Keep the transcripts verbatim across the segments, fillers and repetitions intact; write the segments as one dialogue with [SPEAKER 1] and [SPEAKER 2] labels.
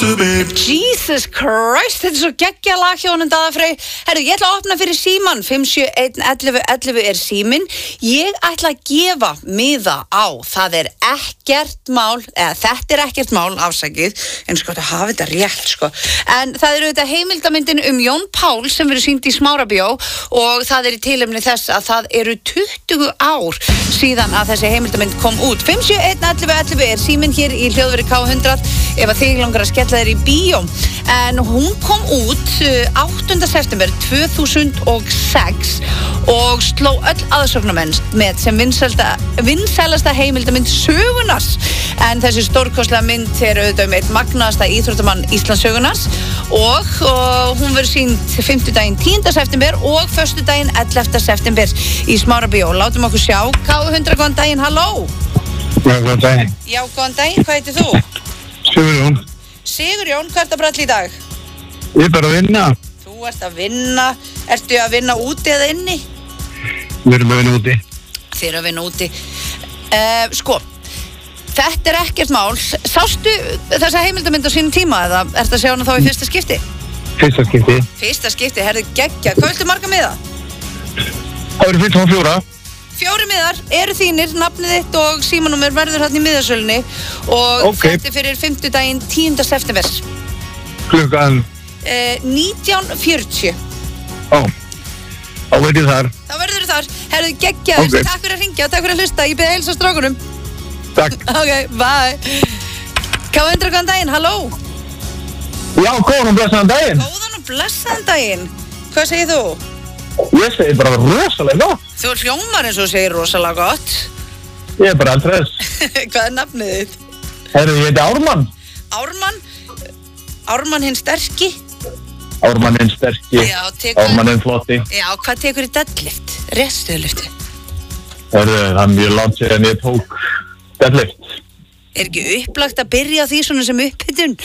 [SPEAKER 1] Jesus Christ, þetta er svo geggja lag hjá honum Daða Frey. Herru, ég ætla að opna fyrir síman. fimm sjö einn ellefu ellefu er síminn. Ég ætla að gefa miða á. Það er ekkert mál, eða þetta er ekkert mál, afsakið, en sko þetta hafi þetta rétt, sko. En það eru þetta heimildamyndin um Jón Pál sem verður sýnd í Smárabíó og það er í tilefni þess að það eru tuttugu ár síðan að þessi heimildamynd kom út. fimm sjö einn ellefu ellefu er síminn hér í hljóðveri K hundrað ef að þig langar að skella þér í bíó. En hún kom út áttunda september tvö þúsund og sex og sló öll aðsóknarmenn með sem vinsælda, vinsælasta heimildamynd sögunars. En þessi stórkostlega mynd er auðvitað um eitt magnaðasta íþróttamann Íslandssögunars og, og hún verður sýnd fimmtudaginn tíunda september og föstudaginn ellefta september í Smárabíó. Látum okkur sjá. K hundrað, góðan daginn, halló.
[SPEAKER 2] Já, góðan daginn.
[SPEAKER 1] Já, góðan daginn, hvað heitir þú?
[SPEAKER 2] Sigurjón.
[SPEAKER 1] Sigurjón, hvað ert að bralla í dag?
[SPEAKER 2] Ég er bara að vinna.
[SPEAKER 1] Þú ert að vinna. Ertu að vinna úti eða inni?
[SPEAKER 2] Við erum að vinna úti.
[SPEAKER 1] Þið eru að vinna úti. Uh, sko, þetta er ekkert mál. Sástu þessa heimildamynd á sínum tíma eða ertu að sjá hana þá í fyrsta skipti?
[SPEAKER 2] Fyrsta skipti.
[SPEAKER 1] Fyrsta skipti, herðu geggja. Hvað viltu marga miða?
[SPEAKER 2] Það eru fimmtán og fjóra.
[SPEAKER 1] Fjóri miðar eru þínir, nafnið þitt og símanúmer verður hérna í miðasölunni og
[SPEAKER 2] okay.
[SPEAKER 1] Þetta er fyrir fimmtudaginn tíunda september.
[SPEAKER 2] Klukkan?
[SPEAKER 1] Uh, nítján fjörutíu.
[SPEAKER 2] Ó, þá veit ég þar.
[SPEAKER 1] Þá verður þar. Herðu geggja, okay. Takk fyrir að hringja og takk fyrir að hlusta. Ég byrði að heilsa strákunum.
[SPEAKER 2] Takk.
[SPEAKER 1] Ok, bye. K hundrað, góðan daginn, halló.
[SPEAKER 2] Já, góðan og blessaðan daginn.
[SPEAKER 1] Góðan og blessaðan daginn. Hvað segir þú?
[SPEAKER 2] Ég segi bara rosalega gott.
[SPEAKER 1] Þú er hljómar eins og segir rosalega gott.
[SPEAKER 2] Ég er bara alltaf þess.
[SPEAKER 1] Hvað er nafnið þitt?
[SPEAKER 2] Herru, ég heiti Ármann.
[SPEAKER 1] Ármann? Ármann hinn sterki?
[SPEAKER 2] Ármann hinn sterki.
[SPEAKER 1] Já, tekur...
[SPEAKER 2] Ármann hinn flotti.
[SPEAKER 1] Já, hvað tekur í deadlift? Reststöðlifti?
[SPEAKER 2] Herru, það er mjög langt sér en ég tók deadlift.
[SPEAKER 1] Er ekki upplagt að byrja á því svona sem upphitun?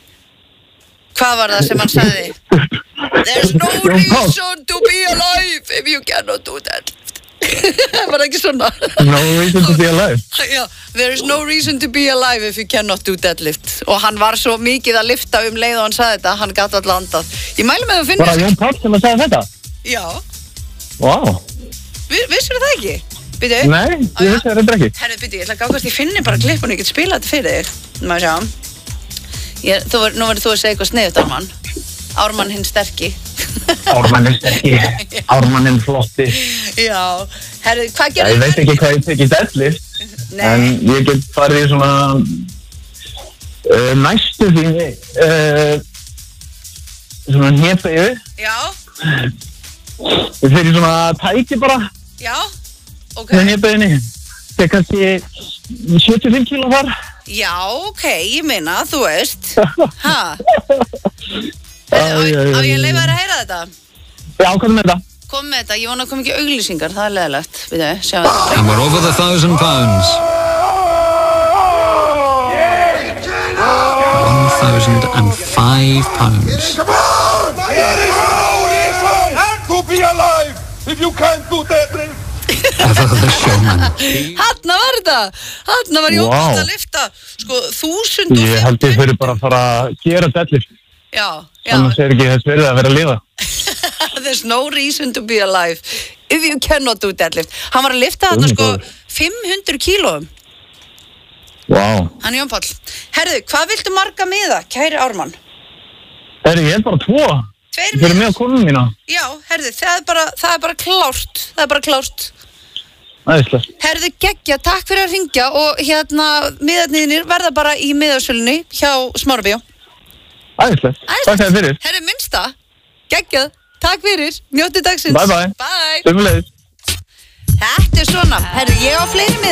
[SPEAKER 1] Hvað var það sem hann sagði? There's no reason to be alive if you cannot do that. Var það ekki svona?
[SPEAKER 2] No reason to be alive.
[SPEAKER 1] Já, there is no reason to be alive if you cannot do deadlift. Og hann var svo mikið að lifta um leið og hann sagði þetta, hann gat alltaf andað. Ég mæli með að finna...
[SPEAKER 2] Var það Jón Páll sem að segja þetta?
[SPEAKER 1] Já.
[SPEAKER 2] Vá. Wow.
[SPEAKER 1] Vissirðu það ekki? Byrju?
[SPEAKER 2] Nei, ég vissi það reyndar ekki.
[SPEAKER 1] Herru, byrju, ég ætla að gá hvort ég finni bara klippun og ég get spilað þetta fyrir þig. Má sjá. Ég, þú, nú verður þú að segja eitthvað sniðugt, Ármann. Ármann hinn sterki.
[SPEAKER 2] Ármann hinn sterki. Ármann hinn flotti.
[SPEAKER 1] Já. Herru, hvað
[SPEAKER 2] gerðu? Ég veit ekki hvað ég tekið deadlift. Nei. En ég get farið í svona uh, næstu því uh, svona hnébeygju.
[SPEAKER 1] Já.
[SPEAKER 2] Ég fer í svona tæki bara.
[SPEAKER 1] Já. Ok.
[SPEAKER 2] Með hnébeginni. Það er kannski sjötíu og fimm kíló þar.
[SPEAKER 1] Já, ok, ég meina, þú veist. Ha? Á ég að leyfa þér að heyra þetta?
[SPEAKER 2] Já, kom með þetta.
[SPEAKER 1] Kom með þetta, ég vona að koma ekki auglýsingar, það er leiðilegt. Við þau, sjá þetta.
[SPEAKER 3] And we're over the thousand pounds. One thousand and five pounds.
[SPEAKER 4] Come on! There is no reason to be alive if you can't do that.
[SPEAKER 3] Ever the showman.
[SPEAKER 1] Hanna var þetta. Hanna var Jón Páll að lifta. Sko, þúsund og...
[SPEAKER 2] Ég held ég fyrir bara að fara að gera deadlift.
[SPEAKER 1] Já, já.
[SPEAKER 2] Annars er ekki þess verið að vera að lifa.
[SPEAKER 1] There's no reason to be alive if you cannot do deadlift. Hann var að lifta þarna sko fimm hundruð kílóum.
[SPEAKER 2] Vá. Wow.
[SPEAKER 1] Hann Jón Páll. Herðu, hvað viltu marga miða, kæri Ármann?
[SPEAKER 2] Herðu, ég held bara tvo.
[SPEAKER 1] Tveir
[SPEAKER 2] miðar? Fyrir mig og konuna mína.
[SPEAKER 1] Já, herðu, það er bara, það er bara klárt. Það er bara klárt.
[SPEAKER 2] Æðislega.
[SPEAKER 1] Herðu geggja, takk fyrir að hringja og hérna miðarnir verða bara í miðasölunni hjá Smárabíó.
[SPEAKER 2] Æðislega. Takk fyrir.
[SPEAKER 1] Herðu minnsta, geggjað, takk fyrir, njóttu dagsins.
[SPEAKER 2] Bye bye.
[SPEAKER 1] Bye.
[SPEAKER 2] Sömuleiðis.
[SPEAKER 1] Þetta er svona, herðu ég á fleiri miða.